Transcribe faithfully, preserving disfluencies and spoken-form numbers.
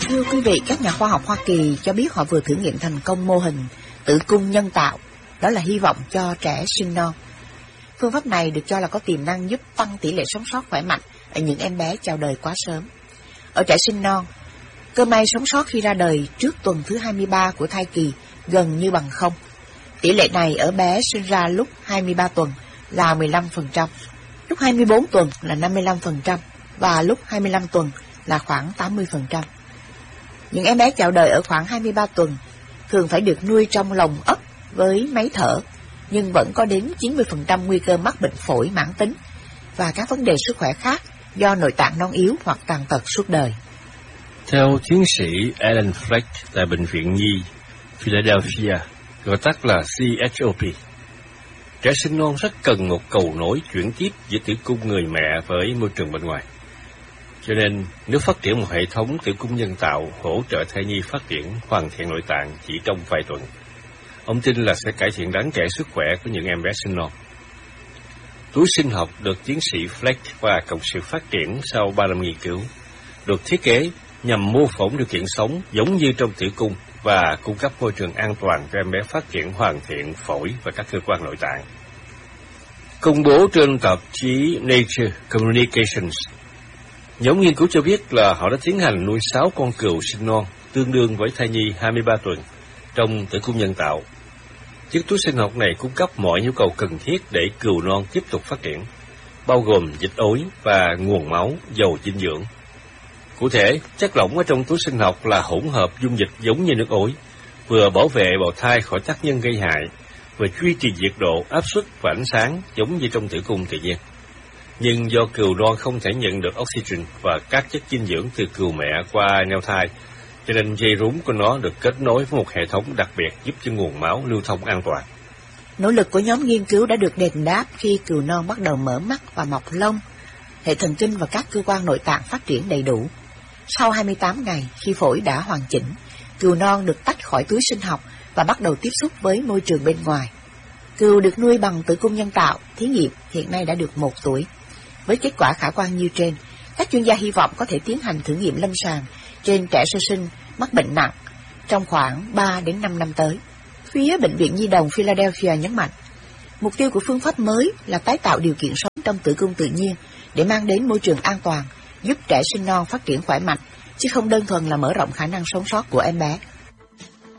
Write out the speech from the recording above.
Thưa quý vị, các nhà khoa học Hoa Kỳ cho biết họ vừa thử nghiệm thành công mô hình tử cung nhân tạo, đó là hy vọng cho trẻ sinh non. Phương pháp này được cho là có tiềm năng giúp tăng tỷ lệ sống sót khỏe mạnh ở những em bé chào đời quá sớm. Ở trẻ sinh non, cơ may sống sót khi ra đời trước tuần thứ hai mươi ba của thai kỳ gần như bằng không. Tỷ lệ này ở bé sinh ra lúc hai mươi ba tuần là mười lăm phần trăm, lúc hai mươi bốn tuần là năm mươi lăm phần trăm và lúc hai mươi lăm tuần là khoảng tám mươi phần trăm. Những em bé chào đời ở khoảng hai mươi ba tuần thường phải được nuôi trong lồng ấp với máy thở, nhưng vẫn có đến chín mươi phần trăm nguy cơ mắc bệnh phổi mãn tính và các vấn đề sức khỏe khác do nội tạng non yếu hoặc tàn tật suốt đời. Theo tiến sĩ Alan Fleck tại Bệnh viện Nhi, Philadelphia, gọi tắt là C H O P, trẻ sinh non rất cần một cầu nối chuyển tiếp giữa tử cung người mẹ với môi trường bên ngoài. Cho nên, nếu phát triển một hệ thống tử cung nhân tạo hỗ trợ thai nhi phát triển hoàn thiện nội tạng chỉ trong vài tuần, ông tin là sẽ cải thiện đáng kể sức khỏe của những em bé sinh non. Túi sinh học được tiến sĩ Fleck và cộng sự phát triển sau ba năm nghiên cứu, được thiết kế nhằm mô phỏng điều kiện sống giống như trong tử cung và cung cấp môi trường an toàn cho em bé phát triển hoàn thiện phổi và các cơ quan nội tạng. Công bố trên tạp chí Nature Communications, nhóm nghiên cứu cho biết là họ đã tiến hành nuôi sáu con cừu sinh non tương đương với thai nhi hai mươi ba tuần trong tử cung nhân tạo. Chiếc túi sinh học này cung cấp mọi nhu cầu cần thiết để cừu non tiếp tục phát triển, bao gồm dịch ối và nguồn máu giàu dinh dưỡng. Cụ thể, chất lỏng ở trong túi sinh học là hỗn hợp dung dịch giống như nước ối, vừa bảo vệ bào thai khỏi tác nhân gây hại, vừa duy trì nhiệt độ, áp suất và ánh sáng giống như trong tử cung tự nhiên. Nhưng do cừu non không thể nhận được oxygen và các chất dinh dưỡng từ cừu mẹ qua neo thai, cho nên dây rốn của nó được kết nối với một hệ thống đặc biệt giúp cho nguồn máu lưu thông an toàn. Nỗ lực của nhóm nghiên cứu đã được đền đáp khi cừu non bắt đầu mở mắt và mọc lông, hệ thần kinh và các cơ quan nội tạng phát triển đầy đủ. Sau hai mươi tám ngày, khi phổi đã hoàn chỉnh, cừu non được tách khỏi túi sinh học và bắt đầu tiếp xúc với môi trường bên ngoài. Cừu được nuôi bằng tử cung nhân tạo, thí nghiệm hiện nay đã được một tuổi. Với kết quả khả quan như trên, các chuyên gia hy vọng có thể tiến hành thử nghiệm lâm sàng trên trẻ sơ sinh mắc bệnh nặng trong khoảng ba đến năm năm tới. Phía Bệnh viện Nhi đồng Philadelphia nhấn mạnh, mục tiêu của phương pháp mới là tái tạo điều kiện sống trong tử cung tự nhiên để mang đến môi trường an toàn, giúp trẻ sinh non phát triển khỏe mạnh, chứ không đơn thuần là mở rộng khả năng sống sót của em bé.